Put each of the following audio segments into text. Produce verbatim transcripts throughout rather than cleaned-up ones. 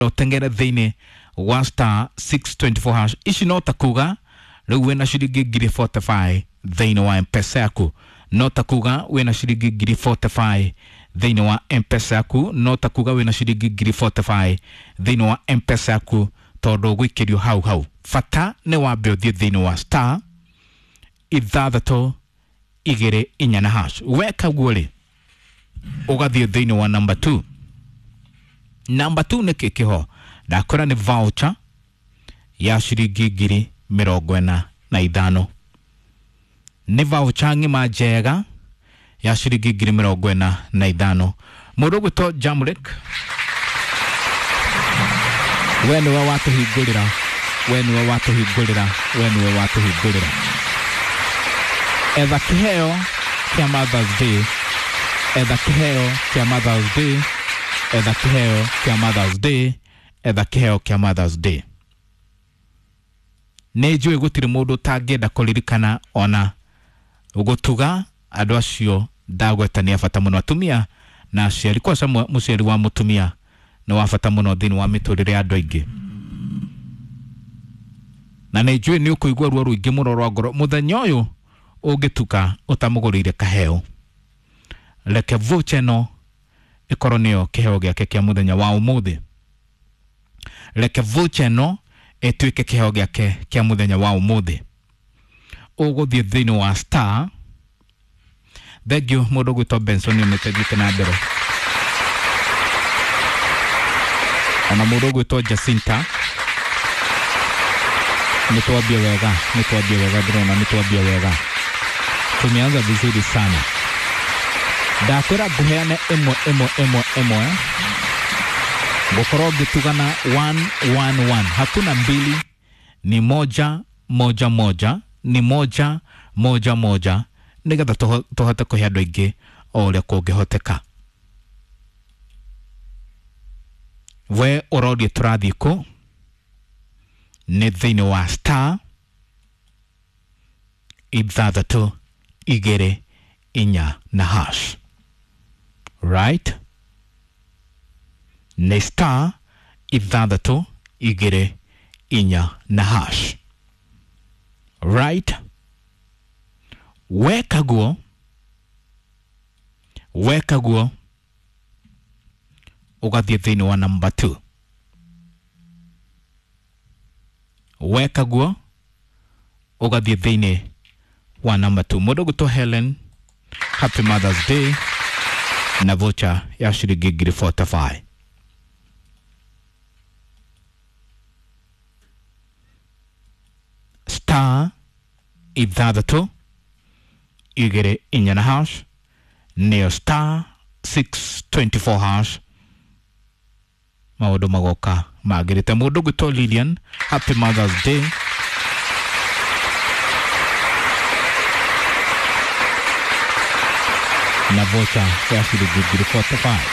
tengere thini wa star six twenty-four hash ici no takuga riu wena shiringi ngiri forty-five thini wa M-Pesa yaku no takuga wena shiringi ngiri forty-five thini wa M-Pesa yaku no takuga wena shiringi ngiri forty-five thini wa M-Pesa yaku tondu gwikirio hau hau fata ne wambe uthie thini wa star ithathatũ igĩrĩ inya na hash weka guori ugathie thini wa number two number two ne kikiho ndakora ni voucher ya shiringi ngiri mirongo ĩna na ithano ni voucher ngima njega ya shiringi ngiri mirongo ĩna na ithano mũndũ gwĩtwo Jamrek we niwe watuhingũrĩra we niwe watuhingũrĩra we niwe watuhingũrĩra etha kĩheo kĩa Mother's Day etha kĩheo kĩa Mother's Day etha kĩheo kĩa Mother's Day etha kĩheo kĩa Mother's Day nĩ njũĩ gũtirĩ mũndũ tangĩenda kũririkana ona ũgũtuga andũ acio ndagwetania bata mũno atumia na aciari kwaca mũciari wa mũtumia na wa bata mũno thĩinĩ wa mĩtũrĩre ya andũ aingĩ na nĩ njũĩ nĩ ũkũigua ruo rũingĩ mũno rwa ngoro mũthenya ũyũ ũngĩtuka ũtamũgũrĩire kaheo reke voucher ĩno ĩkorwo nĩyo kĩheo gĩake kĩa mũthenya wa ũmũthĩ reke voucher ĩno ĩtuĩke kĩheo gĩake kĩa mũthenya wa ũmũthĩ ũgũthiĩ thĩinĩ wa star thengio mũndũ gwĩtwo Benson nĩũmĩtegĩte na mbere ona mũndũ gwĩtwo Jacinta nĩtwambie wega nĩtwambie wega ndĩrona nĩtwambie wega tumeanza vizuri sana ndakwĩra ngũheane ĩmwe ĩmwe ĩmwe ĩmwe ngũkorwo ngĩtugana one one one hakuna mbili ni moja moja moja ni moja moja moja nigetha tũhote kũhe andũ aingĩ o ũrĩa kũngĩhoteka we ũrorie tũrathiĩ kũ nĩ thĩinĩ wa star ithathatũ igĩrĩ inya na hash right nĩ star ithathatũ igĩrĩ inya na hash right weka guo weka guo ugathie thĩinĩ wa number two weka guo ugathie thĩinĩ wa number two mũndũ gwĩtwo Helen happy Mother's Day na voucher ya shiringi ngiri forty-five star ithathatũ igĩrĩ inya na hash nĩyo star six twenty-four hash maũndũ magoka magĩrĩte mũndũ gwĩtwo Lilian happy Mother's Day na voucher ya shiringi ngiri forty-five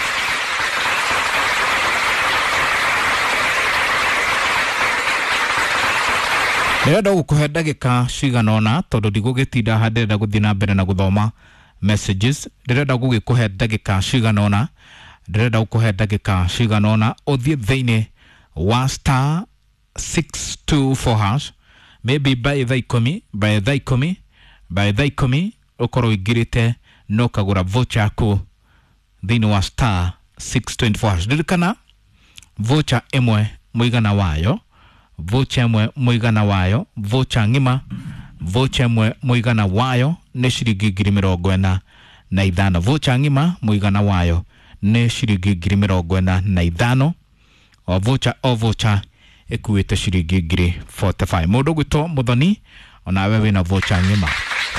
Nĩrenda gũkũhe ndagĩka cigana ũna tondũ ndigũgĩtinda haha ndĩrenda gũthiĩ na mbere na gũthoma messages ndĩrenda gũgĩkũhe ndagĩka cigana ũna ndĩrenda gũkũhe ndagĩka cigana ũna ũthiĩ thĩinĩ wa star six twenty-four hash maybe by thaa ikũmi by thaa ikũmi by thaa ikũmi ũkorwo ingĩrĩte no kagũra voucher yaku thĩinĩ wa star six twenty-four hash ndirikana voucher ĩmwe mũigana wayo voucher ĩmwe mũigana wayo voucher ngima voucher ĩmwe mũigana wayo nĩ shiringi ngiri mĩrongo ĩna na ithano voucher ngima mũigana wayo nĩ shiringi ngiri mĩrongo ĩna na ithano o voucher o voucher ĩkuĩte shiringi ngiri forty-five mũndũ gwĩtwo Mũthoni onawe wĩna voucher ngima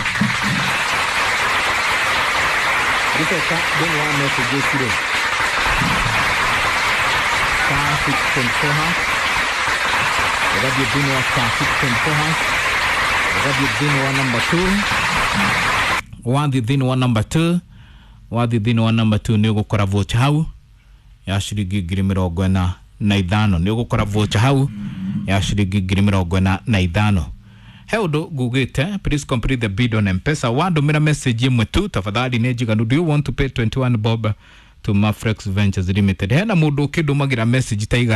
gũcoka thĩinĩ wa message ĩcirĩ star six twenty-four hash ugathie thĩinĩ wa star six twenty-four hash ugathie thĩinĩ wa number two wathie thĩinĩ wa number two wathie thĩinĩ wa number two nĩ ũgũkora voucher hau ya shiringi ngiri mĩrongo ĩna na ithano nĩ ũgũkora voucher hau ya shiringi ngiri mĩrongo ĩna na ithano he ũndũ ngugĩte please complete the bid on M-Pesa wandũmĩra message ĩmwe tu tafadhali nĩ njiganu do you want to pay twenty-one bob tuma Flex Ventures Limited hena mundu ukindumagira message ta